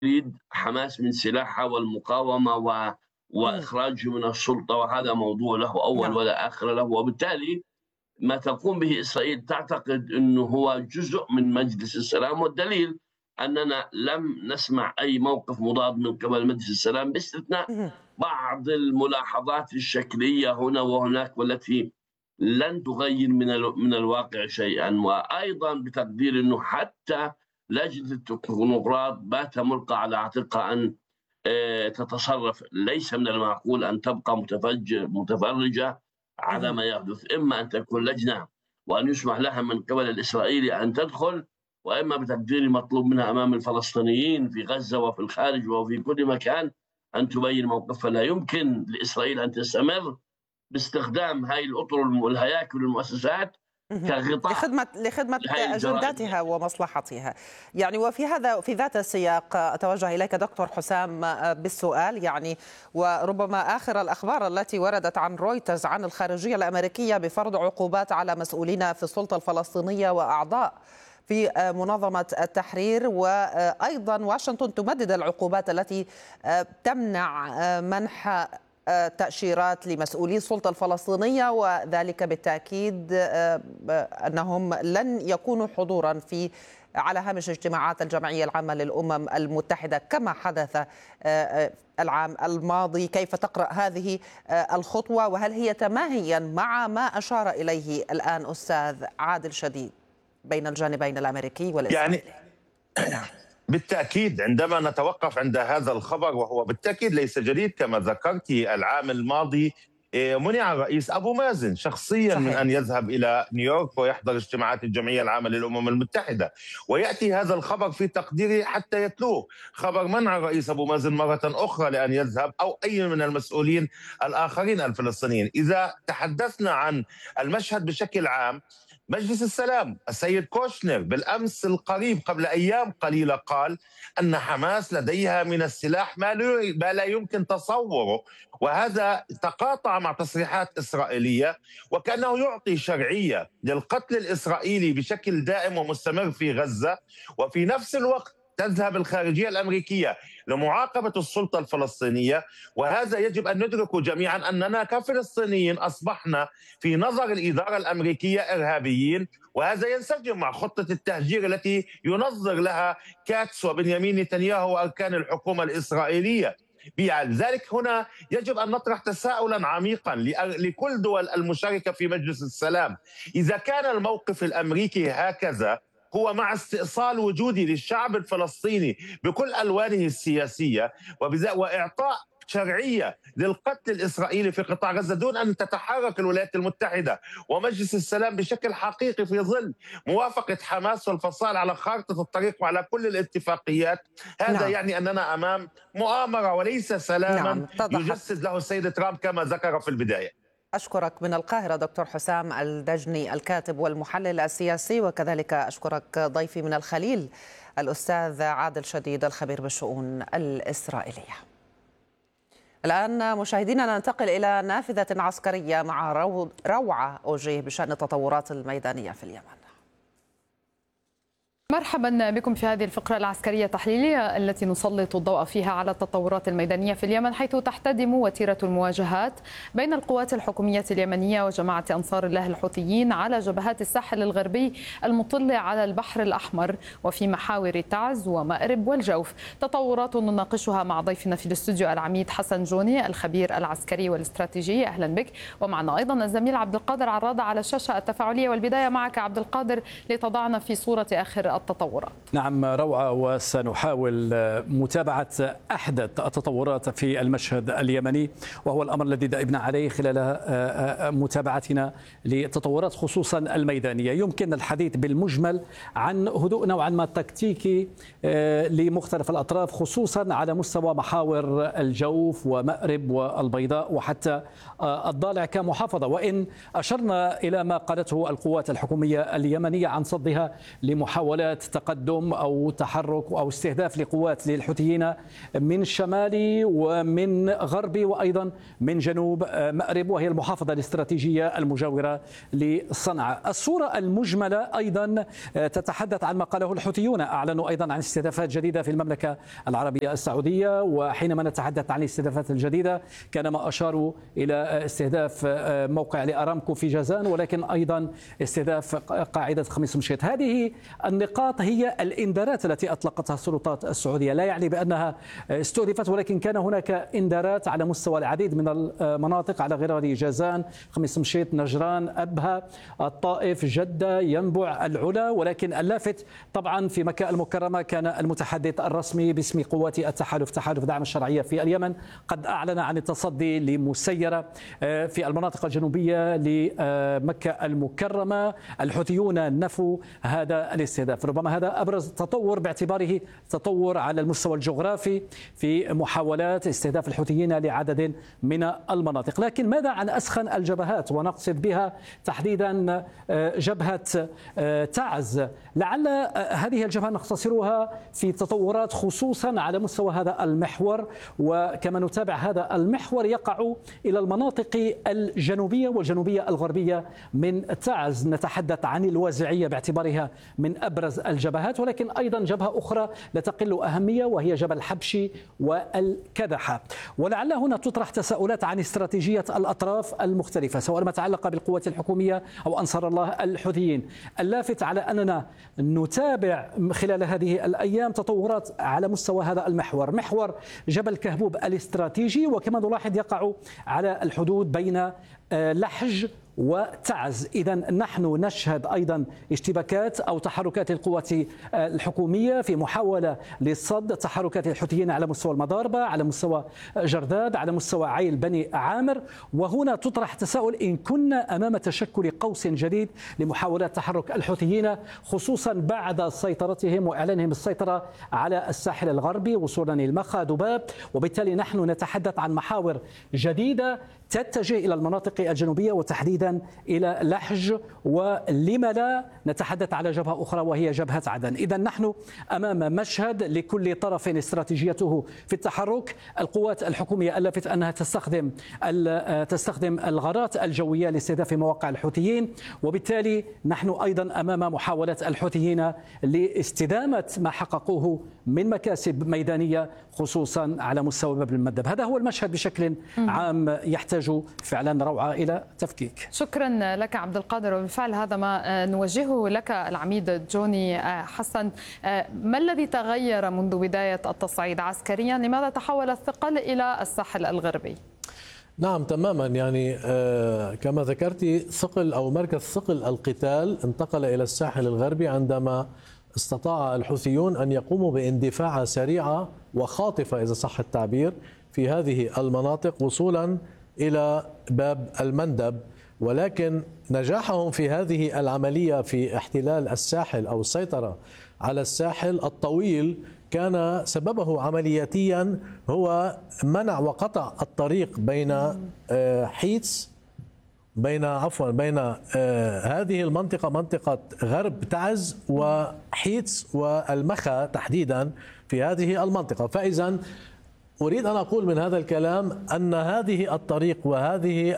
تريد حماس من سلاحها والمقاومة إمم، وإخراجه من السلطة، وهذا موضوع له أول نعم، ولا آخر له. وبالتالي ما تقوم به إسرائيل تعتقد أنه هو جزء من مجلس السلام، والدليل أننا لم نسمع أي موقف مضاد من قبل مجلس السلام، باستثناء اهم، بعض الملاحظات الشكلية هنا وهناك، والتي لن تغير من الواقع شيئا. وأيضا بتقدير أنه حتى لجنة التكنوقراط بات ملقى على عاتقها أن تتصرف. ليس من المعقول أن تبقى متفرجة على اهم. ما يحدث. إما أن تكون لجنة وأن يسمح لها من قبل الإسرائيلي أن تدخل، وإما بتقديري مطلوب منها أمام الفلسطينيين في غزة وفي الخارج وفي كل مكان أن تبين موقفها. لا يمكن لإسرائيل أن تستمر باستخدام هاي الأطر والهياكل والمؤسسات اهم. كغطاء لخدمة لهاي الجرائم. أجنداتها ومصلحتها. يعني في ذات السياق أتوجه إليك دكتور حسام بالسؤال، يعني وربما آخر الأخبار التي وردت عن رويترز عن الخارجية الأمريكية بفرض عقوبات على مسؤولين في السلطة الفلسطينية وأعضاء في منظمة التحرير، وأيضا واشنطن تمدد العقوبات التي تمنع منح تأشيرات لمسؤولي السلطة الفلسطينية، وذلك بالتأكيد أنهم لن يكونوا حضورا على هامش اجتماعات الجمعية العامة للأمم المتحدة كما حدث العام الماضي. كيف تقرأ هذه الخطوة، وهل هي تماهيا مع ما أشار إليه الآن أستاذ عادل شديد بين الجانبين الأمريكي يعني والإسرائيلي؟ بالتأكيد عندما نتوقف عند هذا الخبر، وهو بالتأكيد ليس جديد كما ذكرت، العام الماضي منع الرئيس أبو مازن شخصيا من صحيح. أن يذهب إلى نيويورك ويحضر اجتماعات الجمعية العامة للأمم المتحدة، ويأتي هذا الخبر في تقديري حتى يتلوه خبر منع الرئيس أبو مازن مرة أخرى لأن يذهب، أو أي من المسؤولين الآخرين الفلسطينيين. إذا تحدثنا عن المشهد بشكل عام، مجلس السلام السيد كوشنر بالأمس القريب قبل أيام قليلة قال أن حماس لديها من السلاح ما لا يمكن تصوره، وهذا تقاطع مع تصريحات إسرائيلية، وكأنه يعطي شرعية للقتل الإسرائيلي بشكل دائم ومستمر في غزة. وفي نفس الوقت تذهب الخارجية الأمريكية لمعاقبة السلطة الفلسطينية. وهذا يجب أن ندركه جميعا، أننا كفلسطينيين أصبحنا في نظر الإدارة الأمريكية إرهابيين، وهذا ينسجم مع خطة التهجير التي ينظر لها كاتس وبنيامين نتنياهو وأركان الحكومة الإسرائيلية. لذلك هنا يجب أن نطرح تساؤلا عميقا لكل دول المشاركة في مجلس السلام. إذا كان الموقف الأمريكي هكذا، هو مع استئصال وجودي للشعب الفلسطيني بكل ألوانه السياسية، وإعطاء شرعية للقتل الإسرائيلي في قطاع غزة دون أن تتحرك الولايات المتحدة ومجلس السلام بشكل حقيقي في ظل موافقة حماس والفصائل على خارطة الطريق وعلى كل الاتفاقيات، هذا نعم، يعني أننا أمام مؤامرة وليس سلاما نعم، اتضحت. يجسد له السيد ترامب كما ذكر في البداية. أشكرك من القاهرة دكتور حسام الدجني الكاتب والمحلل السياسي، وكذلك أشكرك ضيفي من الخليل الأستاذ عادل شديد الخبير بالشؤون الإسرائيلية. الآن مشاهدينا ننتقل إلى نافذة عسكرية مع روعة أوجيه بشأن التطورات الميدانية في اليمن. مرحبا بكم في هذه الفقرة العسكرية التحليلية التي نسلط الضوء فيها على التطورات الميدانية في اليمن، حيث تحتدم وتيرة المواجهات بين القوات الحكومية اليمنية وجماعة أنصار الله الحوثيين على جبهات الساحل الغربي المطل على البحر الأحمر وفي محاور تعز ومأرب والجوف. تطورات نناقشها مع ضيفنا في الاستوديو العميد حسن جوني الخبير العسكري والاستراتيجي. أهلا بك. ومعنا أيضا الزميل عبد القادر عرادة على الشاشة التفاعلية. والبداية معك عبد القادر لتضعنا في صورة آخر التطورات. نعم روعة، وسنحاول متابعة أحدث التطورات في المشهد اليمني، وهو الأمر الذي دأبنا عليه خلال متابعتنا للتطورات خصوصا الميدانية. يمكن الحديث بالمجمل عن هدوء نوعا ما تكتيكي لمختلف الأطراف، خصوصا على مستوى محاور الجوف ومأرب والبيضاء وحتى الضالع كمحافظة، وإن أشرنا إلى ما قالته القوات الحكومية اليمنية عن صدها لمحاولات محاولات تقدم أو تحرك أو استهداف لقوات للحوثيين من شمالي ومن غربي وأيضا من جنوب مأرب، وهي المحافظة الاستراتيجية المجاورة لصنعاء. الصورة المجملة أيضا تتحدث عن ما قاله الحوثيون، أعلنوا أيضا عن استهدافات جديدة في المملكة العربية السعودية، وحينما نتحدث عن الاستهدافات الجديدة كان ما أشاروا إلى استهداف موقع لأرامكو في جازان، ولكن أيضا استهداف قاعدة خميس مشيط. هذه النقاط هي الإنذارات التي أطلقتها السلطات السعودية، لا يعني بأنها استهدفت، ولكن كان هناك إنذارات على مستوى العديد من المناطق على غرار جازان، خميس مشيط، نجران، أبها، الطائف، جدة، ينبع، العلا. ولكن اللافت طبعا في مكة المكرمة كان المتحدث الرسمي باسم قوات التحالف، تحالف دعم الشرعية في اليمن، قد أعلن عن التصدي لمسيرة في المناطق الجنوبية لمكة المكرمة. الحوثيون نفوا هذا الاستهداف. ربما هذا أبرز تطور باعتباره تطور على المستوى الجغرافي في محاولات استهداف الحوثيين لعدد من المناطق. لكن ماذا عن أسخن الجبهات؟ ونقصد بها تحديدا جبهة تعز. لعل هذه الجبهة نختصرها في تطورات خصوصا على مستوى هذا المحور، وكما نتابع هذا المحور يقع إلى المناطق الجنوبية والجنوبية الغربية من تعز. نتحدث عن الوازعية باعتبارها من أبرز الجبهات، ولكن أيضا جبهة أخرى لا تقل أهمية وهي جبل حبشي والكدحة. ولعل هنا تطرح تساؤلات عن استراتيجية الأطراف المختلفة، سواء ما يتعلق بالقوات الحكومية أو أنصار الله الحوثيين. اللافت على أننا نتابع خلال هذه الأيام تطورات على مستوى هذا المحور، محور جبل كهبوب الاستراتيجي، وكما نلاحظ يقع على الحدود بين لحج وتعز. إذا نحن نشهد أيضا اشتباكات أو تحركات القوات الحكومية في محاولة لصد تحركات الحوثيين على مستوى المضاربة، على مستوى جرداد، على مستوى عيل بني عامر. وهنا تطرح تساؤل إن كنا أمام تشكل قوس جديد لمحاولات تحرك الحوثيين، خصوصا بعد سيطرتهم وإعلانهم السيطرة على الساحل الغربي وصولا للمخا دباب. وبالتالي نحن نتحدث عن محاور جديدة تتجه إلى المناطق الجنوبية وتحديدا إلى لحج، ولما لا نتحدث على جبهة أخرى وهي جبهة عدن. إذا نحن أمام مشهد لكل طرف استراتيجيته في التحرك. القوات الحكومية ألفت أنها تستخدم الغارات الجوية لاستهداف مواقع الحوثيين، وبالتالي نحن أيضا أمام محاولة الحوثيين لاستدامة ما حققوه من مكاسب ميدانية خصوصا على مستوى باب المندب. هذا هو المشهد بشكل عام يحتاج فعلا روعة إلى تفكيك. شكرا لك عبد القادر، وبالفعل هذا ما نوجهه لك العميد جوني حسن. ما الذي تغير منذ بداية التصعيد عسكريا؟ لماذا تحول الثقل إلى الساحل الغربي؟ نعم تماما، يعني كما ذكرتي ثقل أو مركز ثقل القتال انتقل إلى الساحل الغربي عندما استطاع الحوثيون أن يقوموا باندفاع سريعة وخاطفة إذا صح التعبير في هذه المناطق وصولا إلى باب المندب. ولكن نجاحهم في هذه العملية في احتلال الساحل أو السيطرة على الساحل الطويل كان سببه عملياتيا هو منع وقطع الطريق بين حيتس بين هذه المنطقة، منطقة غرب تعز وحيتس والمخا تحديدا في هذه المنطقة. فإذا أريد أن أقول من هذا الكلام أن هذه الطريق وهذه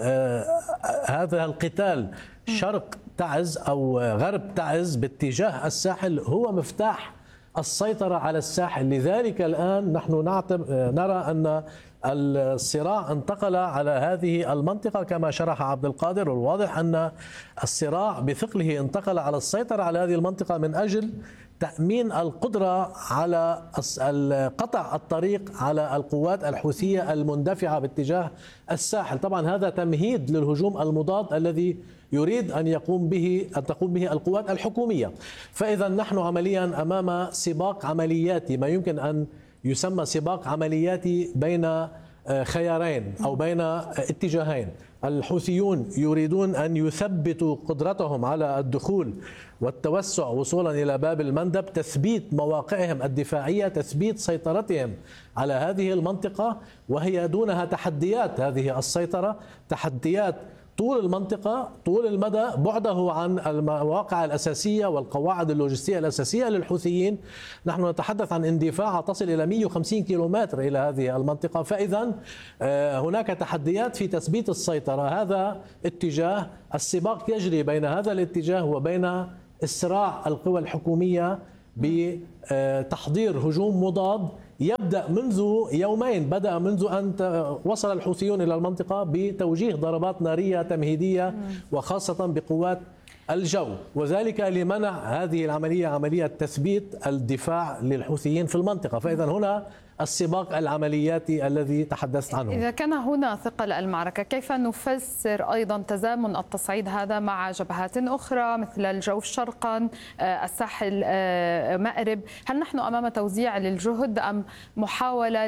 هذا القتال شرق تعز أو غرب تعز باتجاه الساحل هو مفتاح السيطرة على الساحل. لذلك الآن نحن نرى أن الصراع انتقل على هذه المنطقة كما شرح عبد القادر، والواضح أن الصراع بثقله انتقل على السيطرة على هذه المنطقة من أجل تأمين القدرة على قطع الطريق على القوات الحوثية المندفعة باتجاه الساحل. طبعا هذا تمهيد للهجوم المضاد الذي يريد أن تقوم به القوات الحكومية. فإذا نحن عمليا أمام سباق عملياتي، ما يمكن أن يسمى سباق عملياتي بين خيارين أو بين اتجاهين. الحوثيون يريدون أن يثبتوا قدرتهم على الدخول والتوسع وصولا إلى باب المندب، تثبيت مواقعهم الدفاعية، تثبيت سيطرتهم على هذه المنطقة، وهي دونها تحديات. هذه السيطرة تحديات طول المنطقة، طول المدى، بعده عن المواقع الأساسية والقواعد اللوجستية الأساسية للحوثيين. نحن نتحدث عن اندفاع تصل إلى 150 كيلومتر إلى هذه المنطقة. فإذا هناك تحديات في تثبيت السيطرة. هذا اتجاه، السباق يجري بين هذا الاتجاه وبين إسراع القوى الحكومية بتحضير هجوم مضاد يبدأ منذ يومين، بدأ منذ أن وصل الحوثيون إلى المنطقة بتوجيه ضربات نارية تمهيدية وخاصة بقوات الجو، وذلك لمنع هذه العملية، عملية تثبيت الدفاع للحوثيين في المنطقة. فإذا هنا السباق العملياتي الذي تحدثت عنه. إذا كان هنا ثقل المعركة، كيف نفسر أيضا تزامن التصعيد هذا مع جبهات أخرى مثل الجوف شرقا، الساحل مأرب؟ هل نحن أمام توزيع للجهد أم محاولة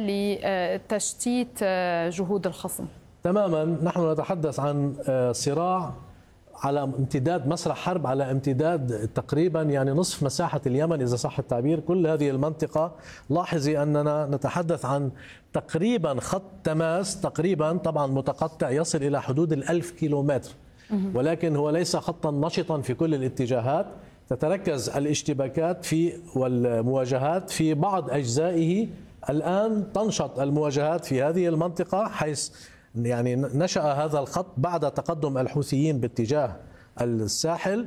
لتشتيت جهود الخصم؟ تماما، نحن نتحدث عن صراع على امتداد مسرح حرب، على امتداد تقريبا يعني نصف مساحة اليمن إذا صح التعبير. كل هذه المنطقة، لاحظي أننا نتحدث عن تقريبا خط تماس تقريبا طبعا متقطع يصل إلى حدود 1000 كيلومتر، ولكن هو ليس خطا نشطا في كل الاتجاهات. تتركز الاشتباكات والمواجهات في بعض أجزائه. الآن تنشط المواجهات في هذه المنطقة، حيث يعني نشأ هذا الخط بعد تقدم الحوثيين باتجاه الساحل،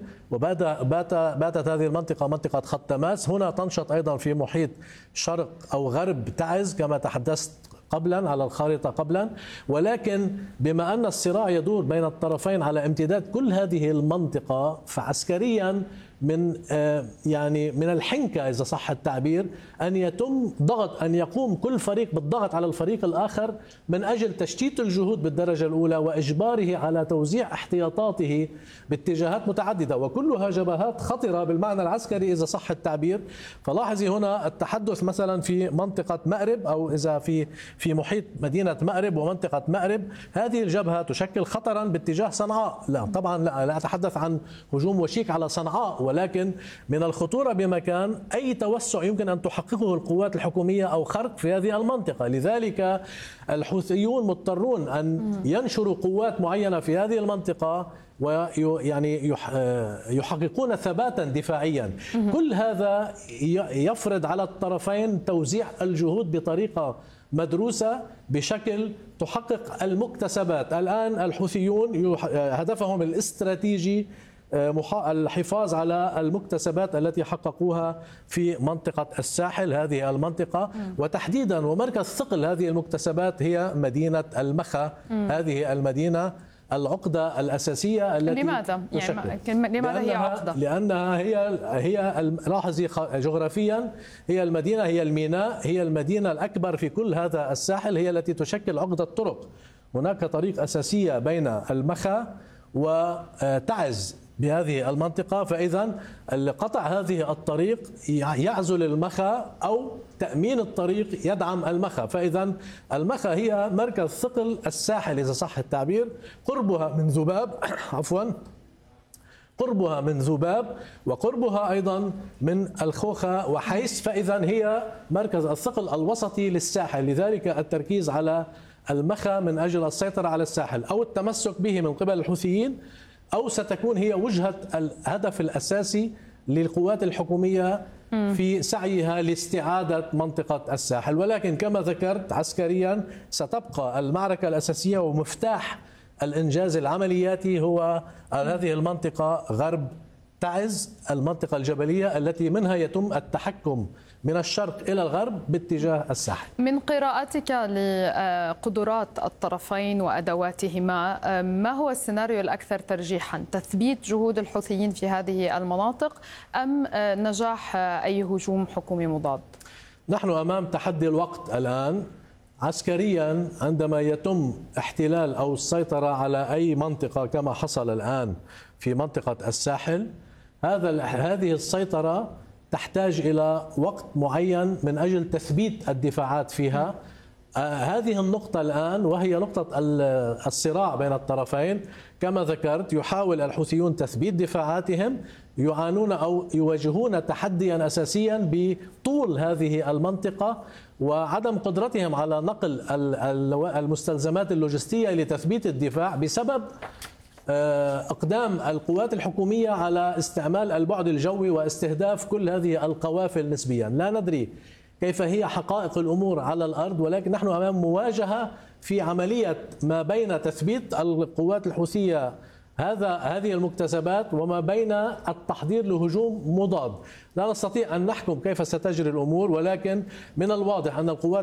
وباتت هذه المنطقة منطقة خط تماس. هنا تنشط أيضا في محيط شرق أو غرب تعز كما تحدثت قبلا على الخارطة قبلا. ولكن بما أن الصراع يدور بين الطرفين على امتداد كل هذه المنطقة، فعسكريا من يعني من الحنكة إذا صح التعبير أن يتم ضغط، أن يقوم كل فريق بالضغط على الفريق الآخر من أجل تشتيت الجهود بالدرجة الأولى وإجباره على توزيع احتياطاته باتجاهات متعددة، وكلها جبهات خطرة بالمعنى العسكري إذا صح التعبير. فلاحظي هنا التحدث مثلا في منطقة مأرب، أو إذا في محيط مدينة مأرب ومنطقة مأرب، هذه الجبهة تشكل خطرا باتجاه صنعاء. لا طبعا لا أتحدث عن هجوم وشيك على صنعاء، ولكن من الخطورة بمكان أي توسع يمكن أن تحققه القوات الحكومية أو خرق في هذه المنطقة. لذلك الحوثيون مضطرون أن ينشروا قوات معينة في هذه المنطقة ويعني يحققون ثباتا دفاعيا. كل هذا يفرض على الطرفين توزيع الجهود بطريقة مدروسة بشكل تحقق المكتسبات. الآن الحوثيون هدفهم الاستراتيجي الحفاظ على المكتسبات التي حققوها في منطقة الساحل، هذه المنطقة، وتحديدا ومركز ثقل هذه المكتسبات هي مدينة المخا. هذه المدينة العقدة الأساسية التي لماذا؟ يعني لماذا هي عقدة؟ لأنها هي لاحظي جغرافيا هي المدينة، هي الميناء، هي المدينة الأكبر في كل هذا الساحل، هي التي تشكل عقدة طرق. هناك طريق أساسية بين المخا وتعز بهذه المنطقة، فإذا قطع هذه الطريق يعزل المخا أو تأمين الطريق يدعم المخا. فإذا المخا هي مركز ثقل الساحل إذا صح التعبير، قربها من ذباب قربها من ذباب وقربها أيضا من الخوخة وحيس، فإذا هي مركز الثقل الوسطي للساحل. لذلك التركيز على المخا من أجل السيطرة على الساحل أو التمسك به من قبل الحوثيين، أو ستكون هي وجهة الهدف الأساسي للقوات الحكومية في سعيها لاستعادة منطقة الساحل. ولكن كما ذكرت عسكريا ستبقى المعركة الأساسية ومفتاح الإنجاز العملياتي هو هذه المنطقة غرب تعز، المنطقة الجبلية التي منها يتم التحكم من الشرق إلى الغرب باتجاه الساحل. من قراءتك لقدرات الطرفين وأدواتهما، ما هو السيناريو الأكثر ترجيحا؟ تثبيت جهود الحوثيين في هذه المناطق أم نجاح أي هجوم حكومي مضاد؟ نحن أمام تحدي الوقت الآن. عسكريا عندما يتم احتلال أو السيطرة على أي منطقة كما حصل الآن في منطقة الساحل، هذه السيطرة تحتاج إلى وقت معين من أجل تثبيت الدفاعات فيها. هذه النقطة الآن وهي نقطة الصراع بين الطرفين. كما ذكرت يحاول الحوثيون تثبيت دفاعاتهم، يعانون أو يواجهون تحديا أساسيا بطول هذه المنطقة وعدم قدرتهم على نقل المستلزمات اللوجستية لتثبيت الدفاع بسبب اقدام القوات الحكوميه على استعمال البعد الجوي واستهداف كل هذه القوافل نسبيا. لا ندري كيف هي حقائق الامور على الارض، ولكن نحن امام مواجهه في عمليه ما بين تثبيت القوات الحوثيه هذه المكتسبات وما بين التحضير لهجوم مضاد. لا نستطيع ان نحكم كيف ستجري الامور، ولكن من الواضح ان القوات